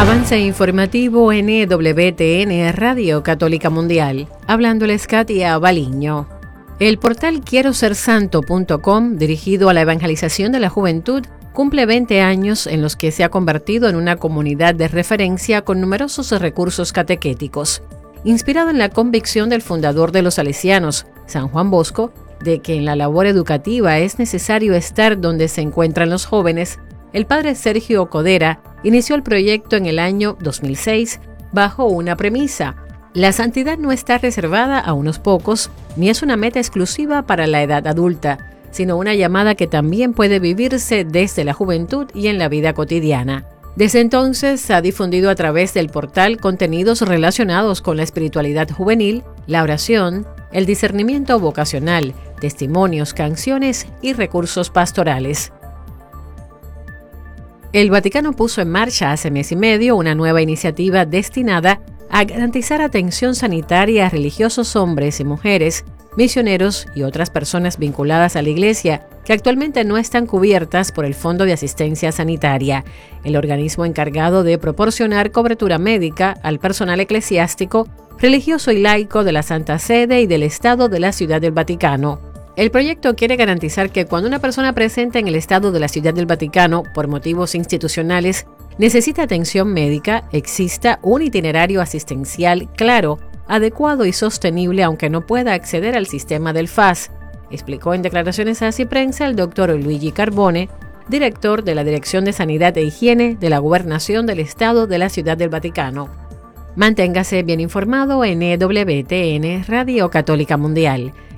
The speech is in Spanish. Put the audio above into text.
Avance informativo en EWTN Radio Católica Mundial. Hablándoles Katia Baliño. El portal quierosersanto.com, dirigido a la evangelización de la juventud, cumple 20 años en los que se ha convertido en una comunidad de referencia con numerosos recursos catequéticos. Inspirado en la convicción del fundador de los salesianos, San Juan Bosco, de que en la labor educativa es necesario estar donde se encuentran los jóvenes, el padre Sergio Codera inició el proyecto en el año 2006 bajo una premisa: la santidad no está reservada a unos pocos, ni es una meta exclusiva para la edad adulta, sino una llamada que también puede vivirse desde la juventud y en la vida cotidiana. Desde entonces ha difundido a través del portal contenidos relacionados con la espiritualidad juvenil, la oración, el discernimiento vocacional, testimonios, canciones y recursos pastorales. El Vaticano puso en marcha hace mes y medio una nueva iniciativa destinada a garantizar atención sanitaria a religiosos hombres y mujeres, misioneros y otras personas vinculadas a la Iglesia que actualmente no están cubiertas por el Fondo de Asistencia Sanitaria, el organismo encargado de proporcionar cobertura médica al personal eclesiástico, religioso y laico de la Santa Sede y del Estado de la Ciudad del Vaticano. El proyecto quiere garantizar que cuando una persona presente en el Estado de la Ciudad del Vaticano, por motivos institucionales, necesita atención médica, exista un itinerario asistencial claro, adecuado y sostenible aunque no pueda acceder al sistema del FAS, explicó en declaraciones a Ciprensa el doctor Luigi Carbone, director de la Dirección de Sanidad e Higiene de la Gobernación del Estado de la Ciudad del Vaticano. Manténgase bien informado en EWTN Radio Católica Mundial.